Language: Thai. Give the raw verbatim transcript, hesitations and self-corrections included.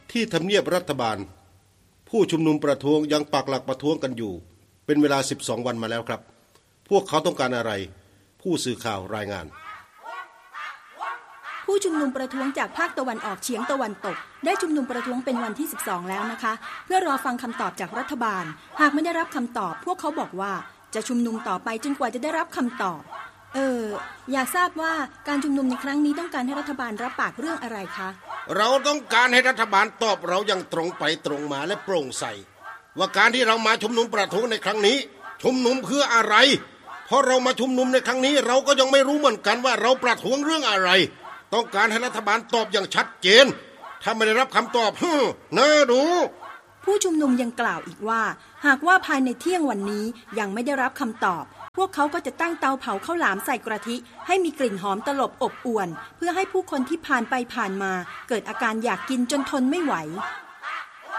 ที่ทำเนียบรัฐบาลผู้ชุมนุมประท้วงยังปักหลักประท้วงกันอยู่เป็นเวลาสิบสองวันมาแล้วครับพวกเขาต้องการอะไรผู้สื่อข่าวรายงานผู้ชุมนุมประท้วงจากภาคตะวันออกเฉียงตะวันตกได้ชุมนุมประท้วงเป็นวันที่สิบสองแล้วนะคะเพื่อรอฟังคำตอบจากรัฐบาลหากไม่ได้รับคำตอบพวกเขาบอกว่าจะชุมนุมต่อไปจนกว่าจะได้รับคำตอบเอออยากทราบว่าการชุมนุมในครั้งนี้ต้องการให้รัฐบาลรับปากเรื่องอะไรคะเราต้องการให้รัฐบาลตอบเราอย่างตรงไปตรงมาและโปร่งใสว่าการที่เรามาชุมนุมประท้วงในครั้งนี้ชุมนุมเพื่ออะไรเพราะเรามาชุมนุมในครั้งนี้เราก็ยังไม่รู้เหมือนกันว่าเราประท้วงเรื่องอะไรต้องการให้รัฐบาลตอบอย่างชัดเจนถ้าไม่ได้รับคำตอบฮึน่าดูผู้ชุมนุมยังกล่าวอีกว่าหากว่าภายในเที่ยงวันนี้ยังไม่ได้รับคำตอบพวกเขาก็จะตั้งเตาเผาข้าวหลามใส่กระทิให้มีกลิ่นหอมตลบอบอวนเพื่อให้ผู้คนที่ผ่านไปผ่านมาเกิดอาการอยากกินจนทนไม่ไหว